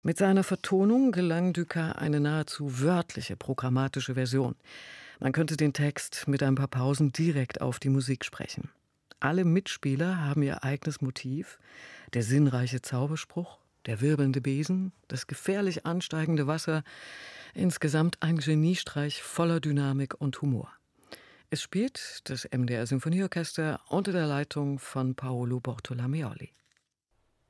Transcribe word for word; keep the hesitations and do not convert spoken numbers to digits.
Mit seiner Vertonung gelang Dukas eine nahezu wörtliche programmatische Version. Man könnte den Text mit ein paar Pausen direkt auf die Musik sprechen. Alle Mitspieler haben ihr eigenes Motiv: der sinnreiche Zauberspruch, der wirbelnde Besen, das gefährlich ansteigende Wasser, insgesamt ein Geniestreich voller Dynamik und Humor. Es spielt das M D R Symphonieorchester unter der Leitung von Paolo Bortolomeoli.